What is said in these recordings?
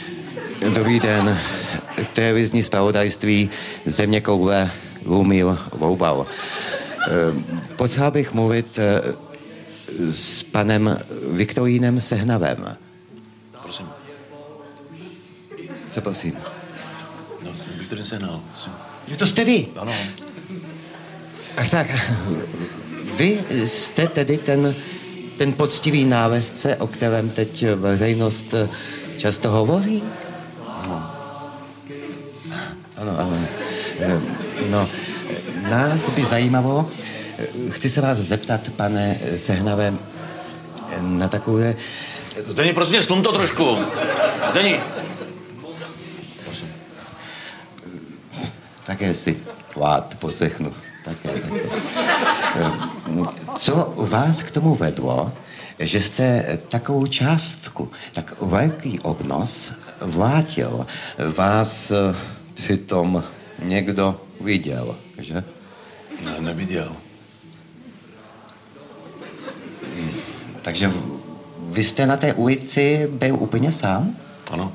Dobrý den. Televizní zpravodajství Zeměkoule Lumil Loubal. Potřeboval bych mluvit s panem Viktorínem Sehnavem. Prosím. Co prosím? No, Viktorín Sehnal. To jste vy? Ano. Ach tak, vy jste tedy ten poctivý návěstce, o kterém teď veřejnost často hovoří? Ano. No, nás by zajímalo, chci se vás zeptat, pane Sehnave, na takové... Zdeni, prosím, stlum to trošku. Zdeni. Prosím. Také si poslechnu. Také. Co vás k tomu vedlo, že jste takovou částku, tak velký obnos vrátil? Vás přitom někdo viděl, že? Ne, neviděl. Takže vy jste na té ulici byl úplně sám? Ano.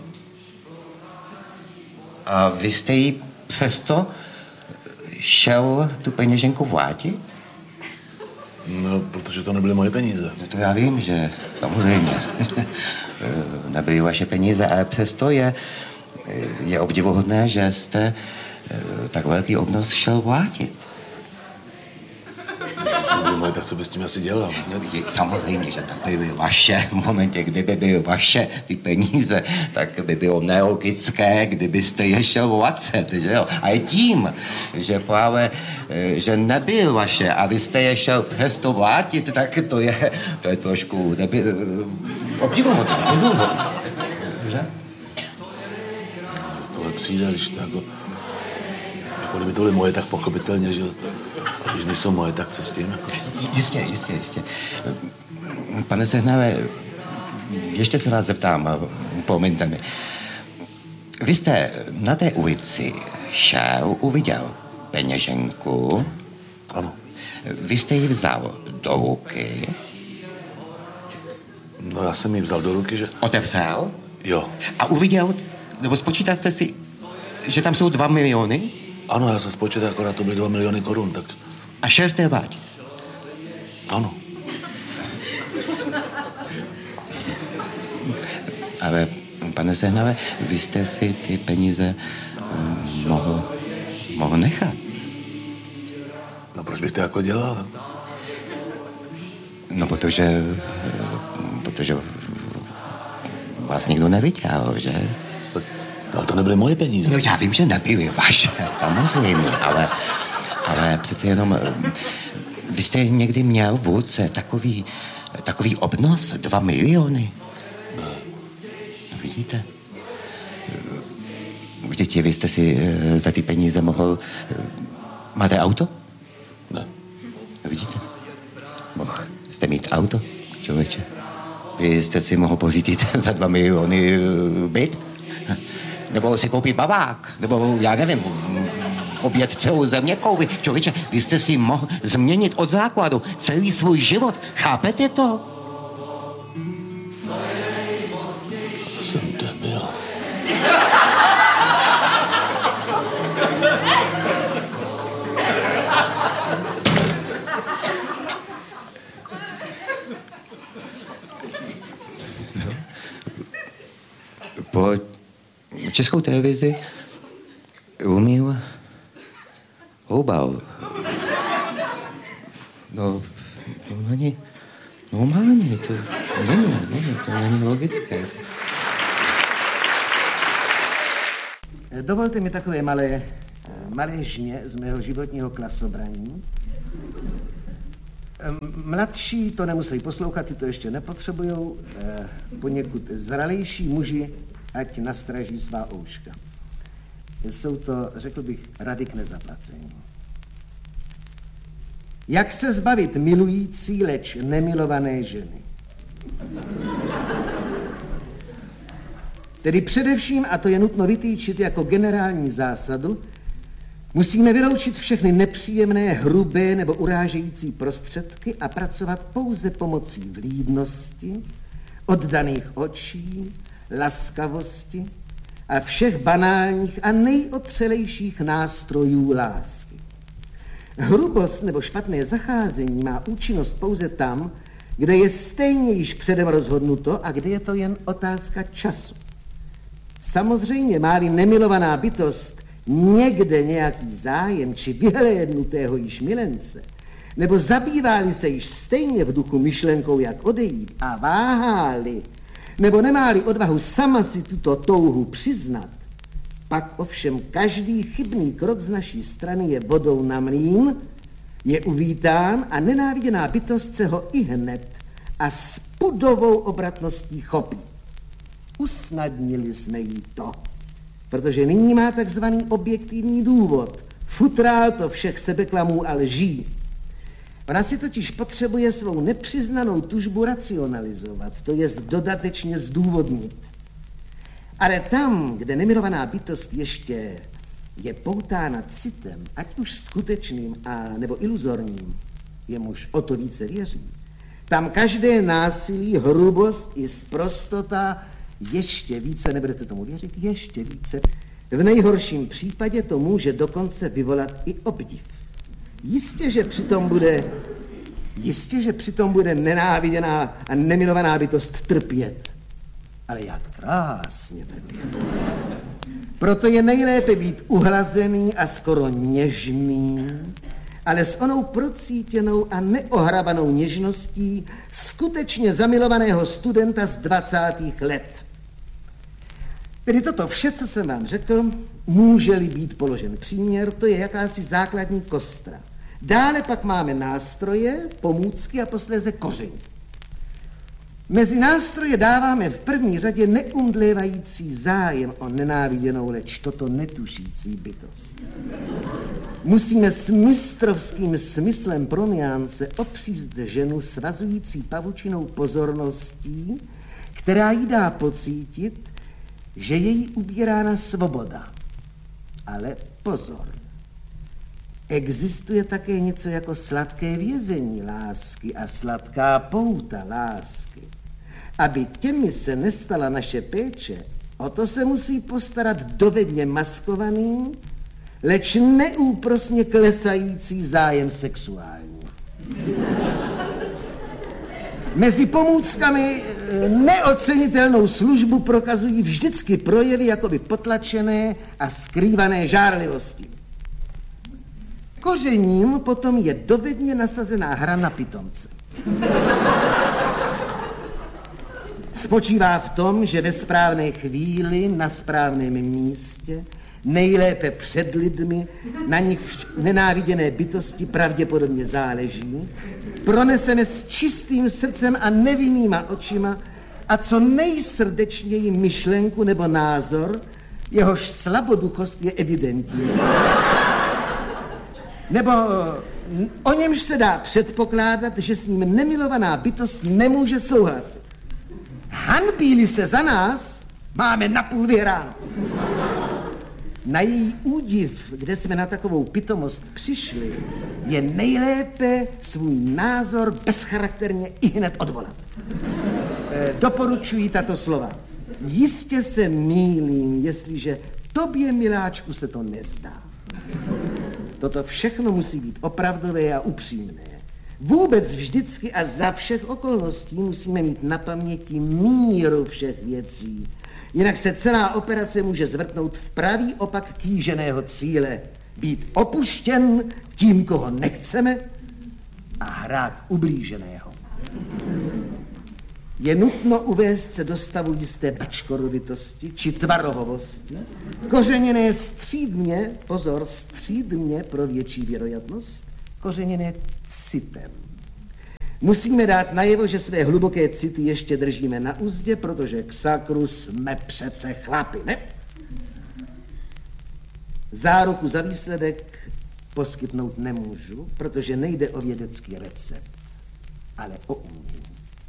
A vy jste jí přesto šel tu peněženku vrátit? No, protože to nebyly moje peníze. No to já vím, že samozřejmě nebyly vaše peníze, ale přesto je obdivuhodné, že jste tak velký obnos šel vrátit. Moje, tak co by s tím asi dělal? No, samozřejmě, že to byly vaše. V momentě, kdyby byly vaše ty peníze, tak by bylo nelogické, kdybyste je šel vracet, že jo? A je tím, že právě, že nebyl vaše a vy jste je šel přesto vrátit, tak to je trošku obdivuhodné, že? Tohle přijde, když to jako kdyby to byly moje, tak pochopitelně, že když nejsou moje, tak co s tím? Jistě. Pane Sehnave, ještě se vás zeptám, promiňte mi. Vy jste na té ulici šel, uviděl peněženku. Ano. Vy jste ji vzal do ruky. No, já jsem ji vzal do ruky, že... Otevřel? Jo. A uviděl, nebo spočítal jste si, že tam jsou 2 miliony? Ano, já jsem spočítal, akorát to byly 2 miliony korun, tak... A 6 vrátit? Ano. Ale, pane Sehnave, vy jste si ty peníze mohl nechat. No, proč bych to jako dělal? No, protože vás nikdo neviděl, že? No, to nebyly moje peníze. No, já vím, že nebyly vaše, samozřejmě, ale přece jenom... Vy jste někdy měl v ruce takový obnos, 2 miliony? Ne. No, vidíte? Vždyť vy jste si za ty peníze mohl... Máte auto? Ne. No, vidíte? Mohl jste mít auto, člověče? Vy jste si mohl pořídit za 2 miliony byt? Nebo si koupit babák? Nebo, já nevím, objet celou Zeměkouli. Člověče, vy jste si mohl změnit od základu celý svůj život. Chápete to? Jsem debil. Po Českou televizi Lumil Loubal. No, to není normální, to není logické. Dovolte mi takové malé žně z mého životního klasobraní. Mladší to nemusí poslouchat, ty to ještě nepotřebujou. Poněkud zralejší muži, ať nastraží svá ouška. Jsou to, řekl bych, rady k nezaplacení. Jak se zbavit milující, leč nemilované ženy? Tedy především, a to je nutno vytýčit jako generální zásadu, musíme vyloučit všechny nepříjemné, hrubé nebo urážející prostředky a pracovat pouze pomocí vlídnosti, oddaných očí, laskavosti, a všech banálních a nejotřelejších nástrojů lásky. Hrubost nebo špatné zacházení má účinnost pouze tam, kde je stejně již předem rozhodnuto a kde je to jen otázka času. Samozřejmě má-li nemilovaná bytost někde nějaký zájem či vyhlédnutého již milence, nebo zabývá-li se již stejně v duchu myšlenkou, jak odejít a váhá-li, nebo nemá-li odvahu sama si tuto touhu přiznat, pak ovšem každý chybný krok z naší strany je vodou na mlýn, je uvítán a nenáviděná bytost se ho ihned a s pudovou obratností chopí. Usnadnili jsme jí to, protože nyní má takzvaný objektivní důvod. Futrál to všech sebeklamů a lží. Ona si totiž potřebuje svou nepřiznanou tužbu racionalizovat, to jest dodatečně zdůvodnit. Ale tam, kde nemilovaná bytost ještě je poutána citem, ať už skutečným a nebo iluzorním, jemuž o to více věří, tam každé násilí, hrubost i sprostota ještě více, nebudete tomu věřit, ještě více. V nejhorším případě to může dokonce vyvolat i obdiv. Jistě, že přitom bude nenáviděná a nemilovaná bytost trpět. Ale jak krásně trpět. Proto je nejlépe být uhlazený a skoro něžný, ale s onou procítěnou a neohrabanou něžností skutečně zamilovaného studenta z 20. let. Tedy toto vše, co jsem vám řekl, může-li být položen příměr, to je jakási základní kostra. Dále pak máme nástroje, pomůcky a posléze koření. Mezi nástroje dáváme v první řadě neumdlévající zájem o nenáviděnou, leč toto netušící bytost. Musíme s mistrovským smyslem pro nuance opříct ženu svazující pavučinou pozorností, která jí dá pocítit, že je jí ubírána svoboda. Ale pozor, existuje také něco jako sladké vězení lásky a sladká pouta lásky. Aby těmi se nestala naše péče, o to se musí postarat dovedně maskovaný, leč neúprosně klesající zájem sexuální. Mezi pomůckami neocenitelnou službu prokazují vždycky projevy jakoby potlačené a skrývané žárlivosti. Kořením potom je dovedně nasazená hra na pitomce. Spočívá v tom, že ve správné chvíli, na správném místě, nejlépe před lidmi, na nichž nenáviděné bytosti pravděpodobně záleží, proneseme s čistým srdcem a nevinnýma očima a co nejsrdečněji myšlenku nebo názor, jehož slaboduchost je evidentní. Nebo o němž se dá předpokládat, že s ním nemilovaná bytost nemůže souhlasit. Hanbí-li se za nás, máme napůl vyhráno. Na její údiv, kde jsme na takovou pitomost přišli, je nejlépe svůj názor bezcharakterně ihned odvolat. Doporučuji tato slova. Jistě se mýlím, jestliže tobě, miláčku, se to nezdá. Toto všechno musí být opravdové a upřímné. Vůbec vždycky a za všech okolností musíme mít na paměti míru všech věcí. Jinak se celá operace může zvrtnout v pravý opak kýženého cíle. Být opuštěn tím, koho nechceme, a hrát ublíženého. Je nutno uvést se do stavu jisté bačkorovitosti či tvarohovosti, kořeněné střídmě, pozor, střídmě pro větší věroятnost, kořeněné citem. Musíme dát najevo, že své hluboké city ještě držíme na uzdě, protože k sakru jsme přece chlapi, ne? Záruku za výsledek poskytnout nemůžu, protože nejde o vědecký recept, ale o umění.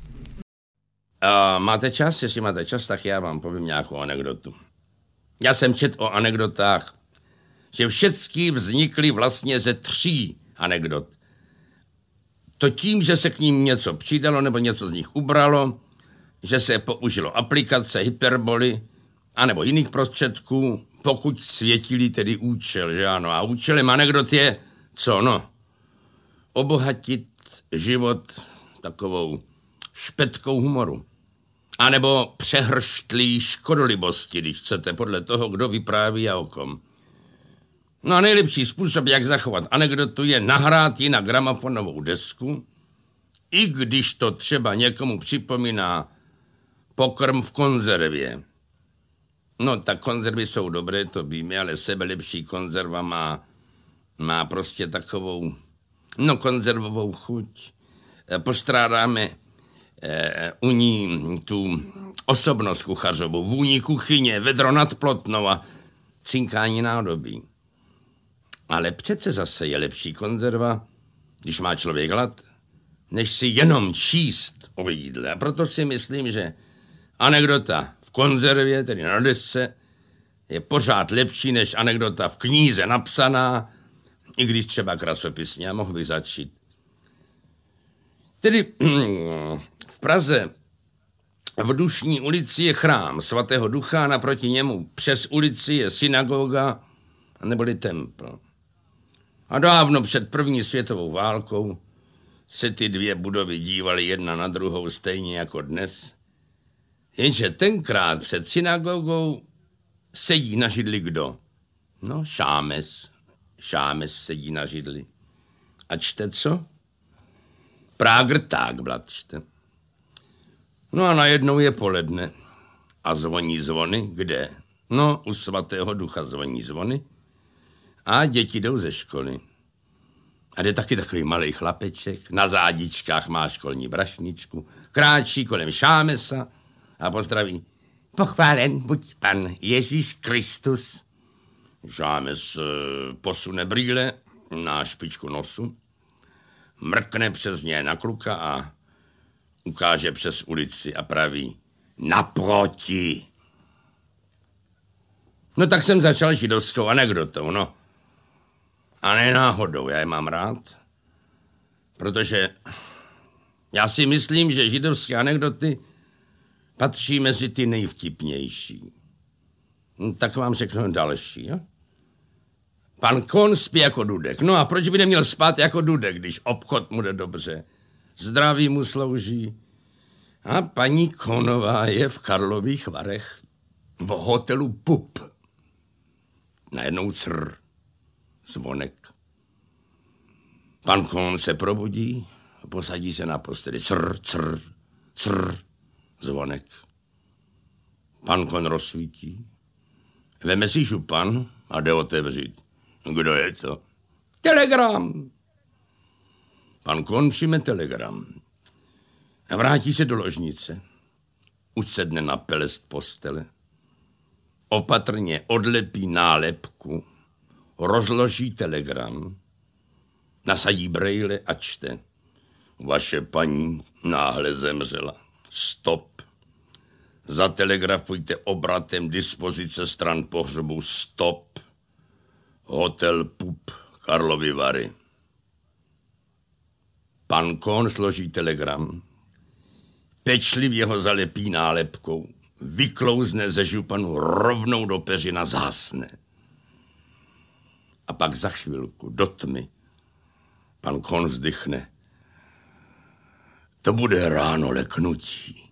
Máte čas? Jestli máte čas, tak já vám povím nějakou anekdotu. Já jsem četl o anekdotách, že všechny vznikly vlastně ze 3 anekdot. To tím, že se k ním něco přidalo nebo něco z nich ubralo, že se použilo aplikace, hyperboly, a nebo jiných prostředků, pokud světili tedy účel, že ano. A účelem anekdot je, co no, obohatit život takovou špetkou humoru. A nebo přehrštlí škodolibosti, když chcete, podle toho, kdo vypráví a o kom. No a nejlepší způsob, jak zachovat anekdotu, je nahrát ji na gramofonovou desku, i když to třeba někomu připomíná pokrm v konzervě. No, tak konzervy jsou dobré, to víme, ale sebelepší konzerva má prostě takovou, no, konzervovou chuť. Postrádáme u ní tu osobnost kuchařovou, vůni kuchyně, vedro nad Plotnou a cinkání nádobí. Ale přece zase je lepší konzerva, když má člověk hlad, než si jenom číst o jídle. A proto si myslím, že anekdota v konzervě, tedy na desce, je pořád lepší než anekdota v knize napsaná, i když třeba krasopisně, a mohl bych začít. Tedy v Praze v Dušní ulici je chrám svatého Ducha, naproti němu přes ulici je synagoga neboli templ. A dávno před první světovou válkou se ty dvě budovy dívaly jedna na druhou stejně jako dnes. Jenže tenkrát před synagogou sedí na židli kdo? No, Šámes. Šámes sedí na židli. A čte co? Prágrták blatčte. No a najednou je poledne. A zvoní zvony. Kde? No, u svatého Ducha zvoní zvony. A děti jdou ze školy. A jde taky takový malej chlapeček, na zádičkách má školní brašničku, kráčí kolem Šámesa a pozdraví. Pochválen buď pan Ježíš Kristus. Šámes posune brýle na špičku nosu, mrkne přes ně na kluka a ukáže přes ulici a praví naproti. No tak jsem začal židovskou anekdotou, no. A ne náhodou, já je mám rád, protože já si myslím, že židovské anekdoty patří mezi ty nejvtipnější. No, tak vám řeknu další, jo? Pan Kohn spí jako Dudek. No a proč by neměl spát jako Dudek, když obchod mu jde dobře? Zdraví mu slouží. A paní Kohnová je v Karlových Varech v hotelu Pup. Najednou crr. Zvonek. Pan Kohn se probudí a posadí se na posteli. Crr, crr, crr. Zvonek. Pan Kohn rozsvítí. Veme si župan a jde otevřít. Kdo je to? Telegram. Pan Kohn přijme telegram. A vrátí se do ložnice. Usedne na pelest postele. Opatrně odlepí nálepku. Rozloží telegram. Nasadí brejle a čte. Vaše paní náhle zemřela. Stop. Zatelegrafujte obratem dispozice stran pohřbu. Stop. Hotel Pup, Karlovy Vary. Pan Kohn složí telegram. Pečlivě ho zalepí nálepkou. Vyklouzne ze županu rovnou do peřina, zhasne. A pak za chvilku, do tmy, pan Kohn vzdychne. To bude ráno leknutí.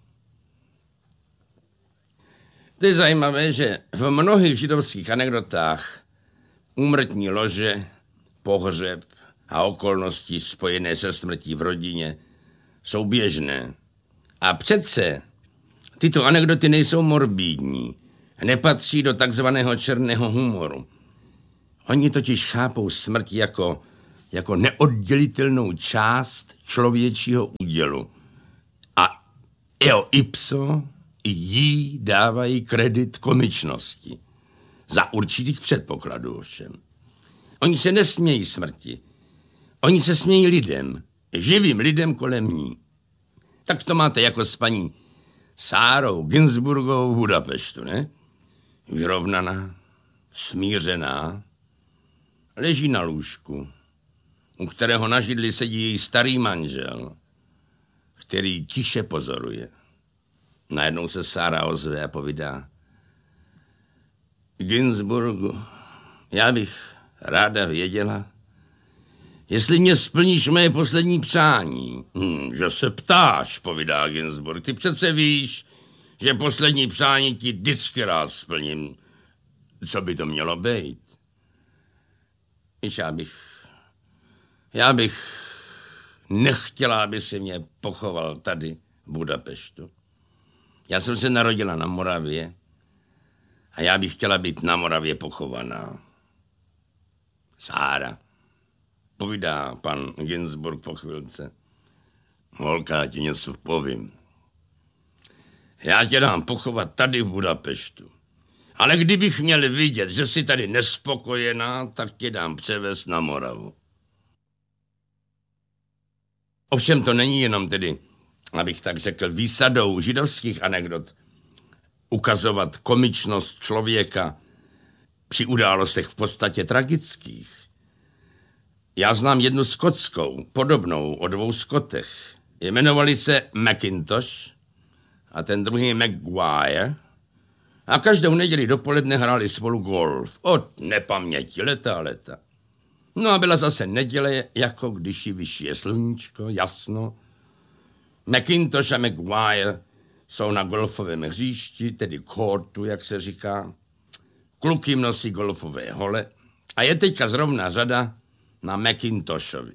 To je zajímavé, že v mnohých židovských anekdotách úmrtní lože, pohřeb a okolnosti spojené se smrtí v rodině jsou běžné. A přece tyto anekdoty nejsou morbidní, nepatří do takzvaného černého humoru. Oni totiž chápou smrt jako neoddělitelnou část člověčího údělu. A eo ipso jí dávají kredit komičnosti. Za určitých předpokladů ovšem. Oni se nesmějí smrti. Oni se smějí lidem, živým lidem kolem ní. Tak to máte jako s paní Sárou Ginsburgovou v Budapeštu, ne? Vyrovnaná, smířená, leží na lůžku, u kterého na židli sedí její starý manžel, který tiše pozoruje. Najednou se Sára ozve a povídá: Ginsburgu, já bych ráda věděla, jestli mě splníš moje poslední přání. Že se ptáš, povídá Ginsburg. Ty přece víš, že poslední přání ti vždycky rád splním. Co by to mělo být? Víš, já bych nechtěla, aby se mě pochoval tady v Budapeštu. Já jsem se narodila na Moravě a já bych chtěla být na Moravě pochovaná. Sára, povídá pan Ginsburg po chvilce. Holka, já ti něco povím. Já tě dám pochovat tady v Budapeštu. Ale kdybych měl vidět, že jsi tady nespokojená, tak tě dám převést na Moravu. Ovšem to není jenom tedy, abych tak řekl, výsadou židovských anekdot ukazovat komičnost člověka při událostech v podstatě tragických. Já znám jednu skotskou, podobnou o 2 Skotech. Jmenovali se Mackintosh a ten druhý Maguire a každou neděli dopoledne hráli spolu golf. Od nepaměti, leta. No a byla zase neděle, jako když ji vyšije sluníčko, jasno. Mackintosh a Maguire jsou na golfovém hřišti, tedy courtu, jak se říká. Kluk jim nosí golfové hole a je teďka zrovna řada na Mackintoshovi.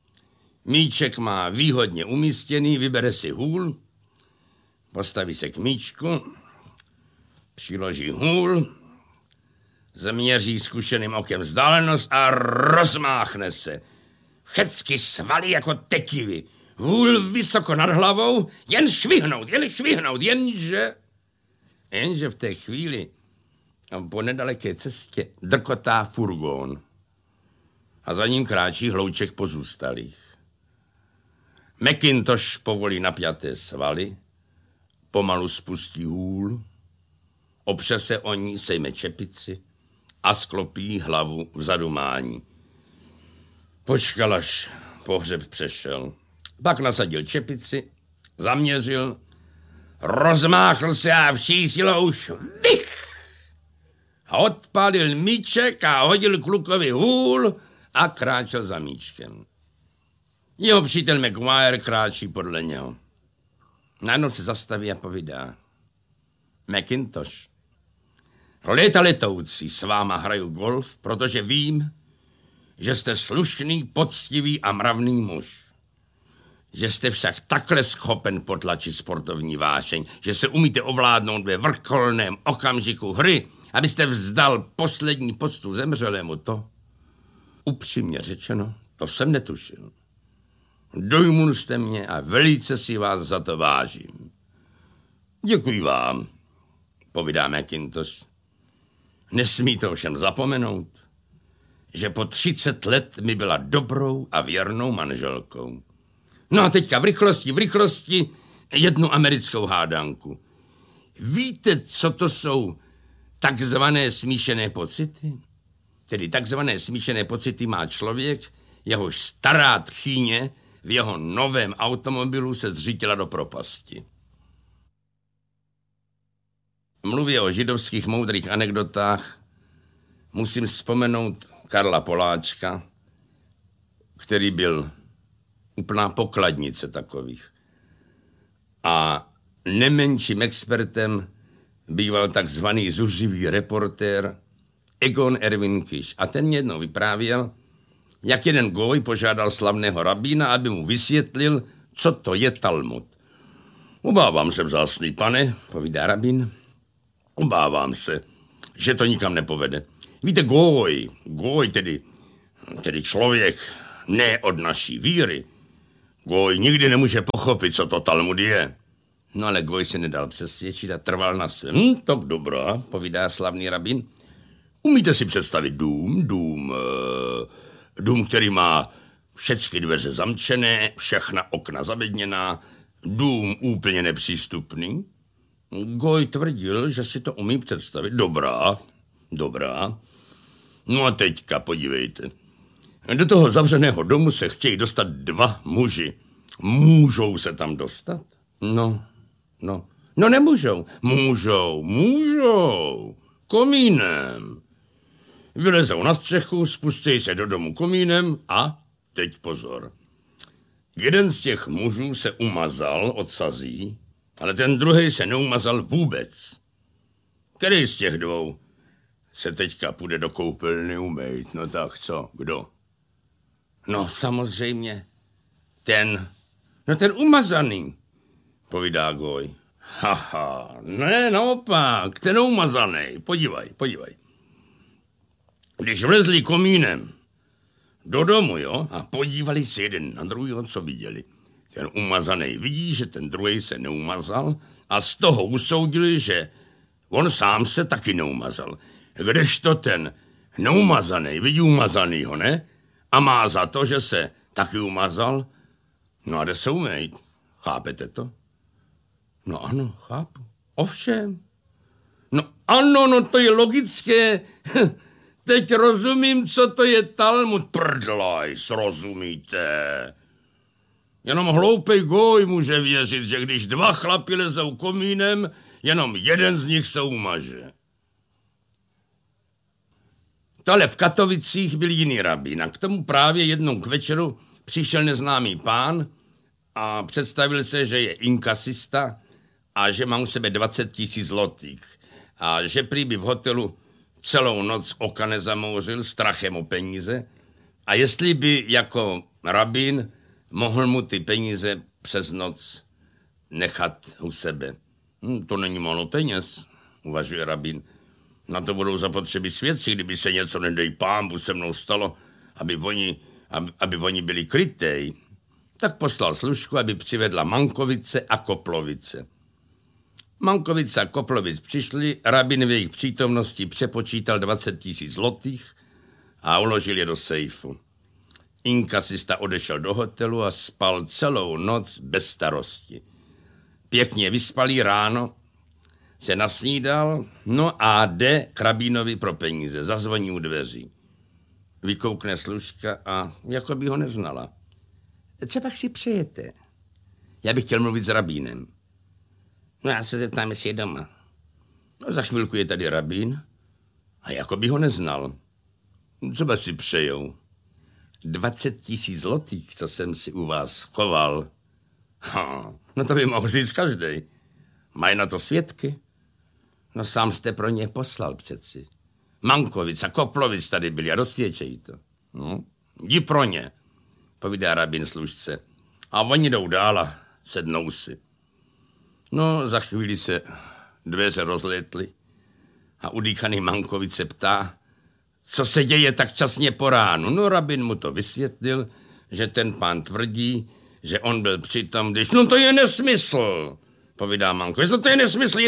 Míček má výhodně umístěný, vybere si hůl, postaví se k míčku, přiloží hůl, změří zkušeným okem vzdálenost a rozmáchne se. Všecky svaly jako tekivy, hůl vysoko nad hlavou, jen švihnout, jenže v té chvíli po nedaleké cestě drkotá furgón a za ním kráčí hlouček pozůstalých. Mackintosh povolí napjaté svaly, pomalu spustí hůl, opře se o ní, sejme čepici a sklopí hlavu v zadumání. Počkal, až pohřeb přešel. Pak nasadil čepici, zaměřil, rozmáchl se a vší silou švih a odpálil míček a hodil klukovi hůl a kráčel za míčkem. Jeho přítel Maguire kráčí podle něho. Najednou se zastaví a povídá. Mackintosh, léta letoucí s váma hraju golf, protože vím, že jste slušný, poctivý a mravný muž. Že jste však takhle schopen potlačit sportovní vášeň, že se umíte ovládnout ve vrcholném okamžiku hry, abyste vzdal poslední poctu zemřelému, to, upřímně řečeno, to jsem netušil. Dojmul jste mě a velice si vás za to vážím. Děkuji vám, povídá Mackintosh. Nesmíte ovšem zapomenout, že po 30 let mi byla dobrou a věrnou manželkou. No a teďka v rychlosti jednu americkou hádanku. Víte, co to jsou takzvané smíšené pocity? Tedy takzvané smíšené pocity má člověk, jehož stará tchýně v jeho novém automobilu se zřítila do propasti. Mluvě o židovských moudrých anekdotách musím vzpomenout Karla Poláčka, který byl úplná pokladnice takových. A nemenším expertem býval takzvaný zuřivý reportér Egon Erwin Kish. A ten mě jednou vyprávěl, jak jeden goj požádal slavného rabína, aby mu vysvětlil, co to je Talmud. Obávám se, vzácný pane, povídá rabín, obávám se, že to nikam nepovede. Víte, goj tedy člověk ne od naší víry, goj nikdy nemůže pochopit, co to Talmud je. No ale goj se nedal přesvědčit a trval na svém. Tak dobrá, povídá slavný rabín. Umíte si představit dům, který má všechny dveře zamčené, všechna okna zabedněná, dům úplně nepřístupný? Goj tvrdil, že si to umí představit. Dobrá. No a teďka podívejte. Do toho zavřeného domu se chtějí dostat 2 muži. Můžou se tam dostat? No, nemůžou. Můžou. Komínem. Vylezou na střechu, spustí se do domu komínem a teď pozor. Jeden z těch mužů se umazal od sazí, ale ten druhý se neumazal vůbec. Který z těch dvou se teďka půjde do koupelny umýt? No tak co, kdo? No samozřejmě ten umazaný, povídá Goj. Haha, ne, naopak, ten umazaný, podívej. Když vlezli komínem do domu, jo, a podívali se jeden na druhýho, co viděli. Ten umazaný vidí, že ten druhý se neumazal a z toho usoudili, že on sám se taky neumazal. Kdežto ten neumazaný vidí umazanýho, ne? A má za to, že se taky umazal, no a jde se umýt. Chápete to? No ano, chápu. Ovšem. No ano, no to je logické. Teď rozumím, co to je Talmud. Prdlajs, rozumíte? Jenom hloupej Goj může věřit, že když dva chlapi lezou komínem, jenom jeden z nich se umaže. Tale v Katovicích byl jiný rabín a k tomu právě jednou k večeru přišel neznámý pán a představil se, že je inkasista a že má u sebe 20 000 zlotých a že prý by v hotelu celou noc oka nezamouřil strachem o peníze a jestli by jako rabín mohl mu ty peníze přes noc nechat u sebe. To není málo peněz, uvažuje rabín. Na to budou zapotřebí svědci, kdyby se něco, nedej pámbu, se mnou stalo, aby oni byli krytej. Tak poslal služku, aby přivedla Mankovice a Koplovice. Mankovice a Koplovic přišli, rabin v jejich přítomnosti přepočítal 20 000 zlotých a uložil je do sejfu. Inkasista odešel do hotelu a spal celou noc bez starosti. Pěkně vyspalý ráno se nasnídal, no a jde k rabínovi pro peníze, zazvoní u dveří. Vykoukne služka a jako by ho neznala. Co pak si přejete? Já bych chtěl mluvit s rabínem. No já se zeptám, jestli je doma. No za chvilku je tady rabín a jako by ho neznal. Co by si přejou? 20 000 zlotých, co jsem si u vás schoval. No to by mohl říct každej. Mají na to svědky? No sám jste pro ně poslal přeci. Mankovic a Koplovic tady byli a rozsvědčejí to. No, jdi pro ně, povídá rabín služce. A oni jdou dál a sednou si. No, za chvíli se dveře rozlétly a udýchaný Mankovic se ptá, co se děje tak časně po ránu. No, rabín mu to vysvětlil, že ten pán tvrdí, že on byl přitom, když... No to je nesmysl, povídá Mankovic. To je nesmysl,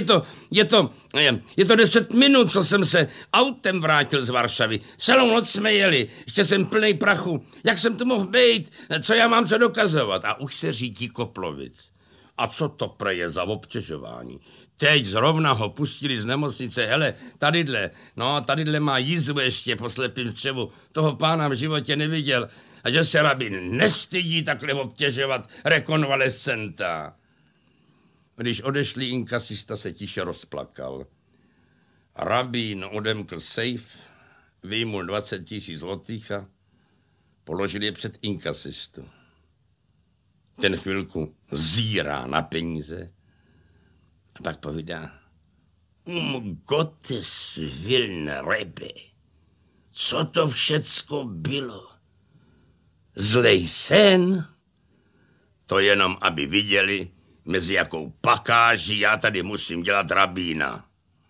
je to 10 minut, co jsem se autem vrátil z Varšavy. Celou noc jsme jeli, ještě jsem plnej prachu. Jak jsem tu mohl být? Co já mám co dokazovat? A už se řítí Koplovic. A co to preje za obtěžování? Teď zrovna ho pustili z nemocnice, hele, tadyhle má jízvu ještě po slepým střevu, toho pána v životě neviděl a že se rabín nestydí takhle obtěžovat rekonvalescenta. Když odešli, inkasista se tiše rozplakal. Rabín odemkl sejf, vyjmul 20 000 zlotých a položil je před inkasistu. Ten chvilku zírá na peníze a pak povídá: Gottes Willen, Rebbe, co to všecko bylo? Zlej sen? To jenom, aby viděli, mezi jakou pakáží já tady musím dělat rabína.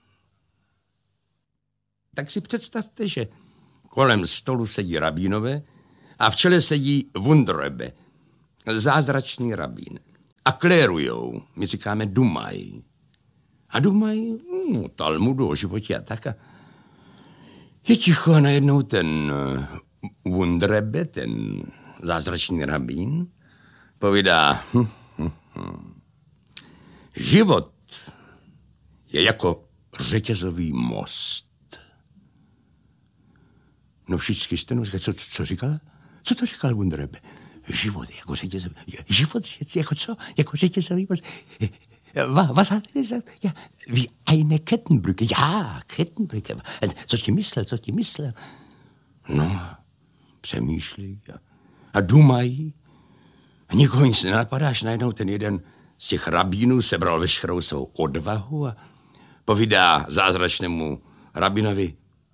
Tak si představte, že kolem stolu sedí rabínové a v čele sedí Wunderrebbe, zázračný rabín. A klérujou, my říkáme dumaj. A dumaj, Talmudu o životě a tak. A je ticho a najednou ten Wunderrebbe, ten zázračný rabín, povídá: život je jako řetězový most. No všichni jste co říkal? Co to říkal Wunderrebbe? Život je jako řetězový... Život je jako co? Jako řetězový most? Was hat er gesagt? Ja, wie eine Kettenbrücke. Ja, Kettenbrücke. Co ti myslel? No, přemýšlí a dumají. A nikoho nic nenapadá, až najednou ten jeden z těch rabínů sebral veškerou svou odvahu a povídá zázračnému rabinovi: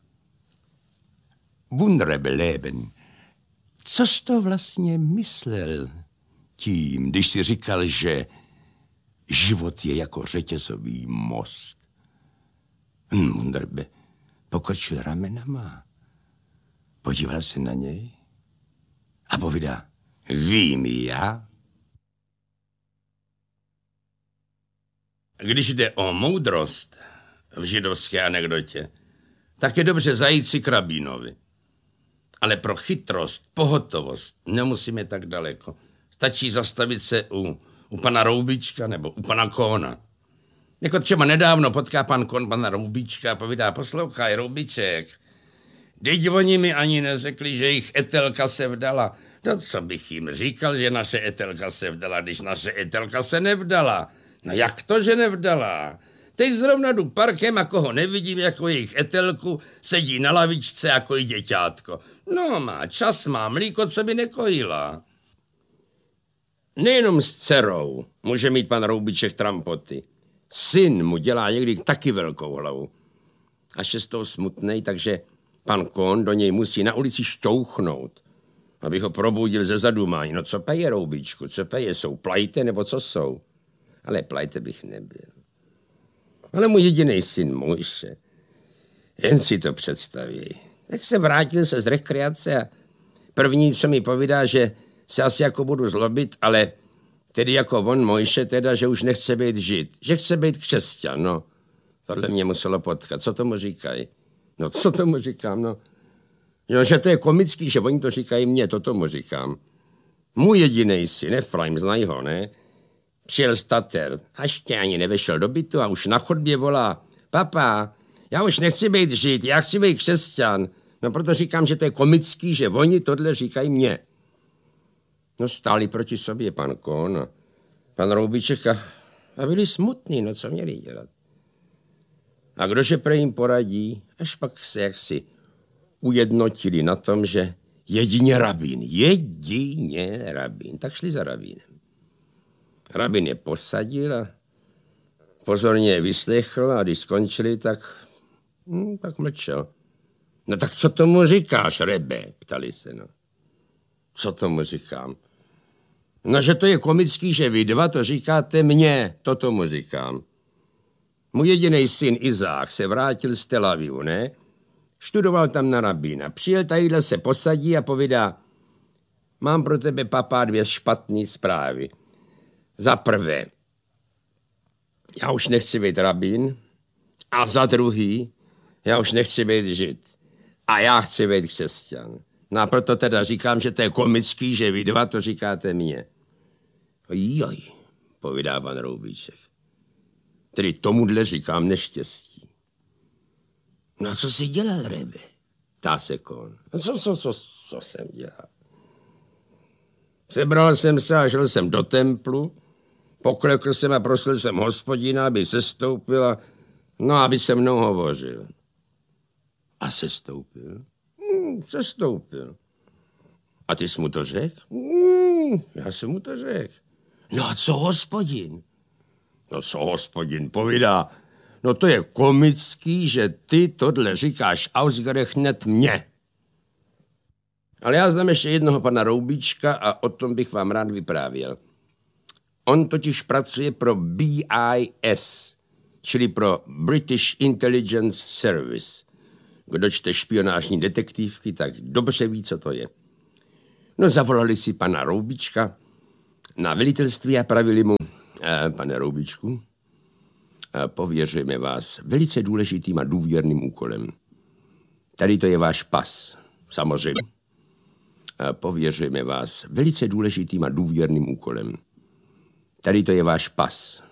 Wunderable Leben, co jsi to vlastně myslel tím, když jsi říkal, že život je jako řetězový most? Wunderbe pokrčil ramenama, podíval se na něj a povídá: Vím já. Když jde o moudrost v židovské anekdotě, tak je dobře zajít si k rabínovi. Ale pro chytrost, pohotovost nemusíme tak daleko. Stačí zastavit se u pana Roubička nebo u pana Kohna. Jako třeba nedávno potká pan Kohn pana Roubička a povídá: Poslouchaj, Roubiček, teď oni mi ani neřekli, že jejich Etelka se vdala. No co bych jim říkal, že naše Etelka se vdala, když naše Etelka se nevdala? No jak to, že nevdala? Teď zrovna jdu parkem a koho nevidím jako jejich Etelku, sedí na lavičce jako i děťátko. No má čas, má mlíko, co by nekojila. Nejenom s dcerou může mít pan Roubiček trampoty. Syn mu dělá někdy taky velkou hlavu. Až je z toho smutnej, takže pan Kohn do něj musí na ulici šťouchnout, aby ho probudil ze zadumání. No co peje, Roubičku, co peje? Jsou plajte nebo co jsou? Ale plajte bych nebyl. Ale můj jediný syn Mojše, jen si to představí. Tak se vrátil se z rekreace a první, co mi povídá, že se asi jako budu zlobit, ale tedy jako on Mojše teda, že už nechce být žid, že chce být křesťan, no. Tohle mě muselo potkat. Co tomu říkají? No co tomu říkám, no. Jo, že to je komický, že oni to říkají mně, to tomu říkám. Můj jedinej syn, Efraim, znají ho, ne? Přijel stater, až tě ani nevešel do bytu a už na chodbě volá: Papa, já už nechci být žid, já chci být křesťan. No proto říkám, že to je komický, že oni tohle říkají mně. No stáli proti sobě pan Kohn a pan Roubiček a byli smutní, no co měli dělat. A kdože prej jim poradí, až pak se jaksi ujednotili na tom, že jedině rabín, tak šli za rabínem. Rabín je posadil a pozorně je vyslechl a když skončili, tak mlčel. No tak co tomu říkáš, Rebe? Ptali se, no. Co tomu říkám? No, že to je komický, že vy dva to říkáte mně, to tomu říkám. Můj jediný syn Izák se vrátil z Tel Avivu, ne? Študoval tam na rabína. Přijel tadyhle se posadí a povídá: Mám pro tebe, papá, 2 špatné zprávy. Za prvé, já už nechci být rabín, a za druhý, já už nechci být žid. A já chci být křesťan. No a proto teda říkám, že to je komický, že vy dva to říkáte mně. Joj, povídá pan Roubiček. Tedy tomuhle říkám neštěstí. No a co jsi dělal, Rebe? Ptá se Kohn. No co jsem dělal? Sebral jsem se a šel jsem do templu, poklekl jsem a prosil jsem Hospodina, aby sestoupil a aby se mnou hovořil. A sestoupil? Sestoupil. A ty jsi mu to řekl? Já jsem mu to řekl. No a co Hospodin? No co Hospodin povídá? No to je komický, že ty tohle říkáš ausgerechnet mně. Ale já znám ještě jednoho pana Roubička a o tom bych vám rád vyprávěl. On totiž pracuje pro BIS, čili pro British Intelligence Service. Kdo čte špionážní detektivky, tak dobře ví, co to je. No zavolali si pana Roubička na velitelství a pravili mu: Pane Roubičku, pověřujeme vás velice důležitým a důvěrným úkolem. Tady to je váš pas, samozřejmě. Pověřujeme vás velice důležitým a důvěrným úkolem. Tady to je váš pas,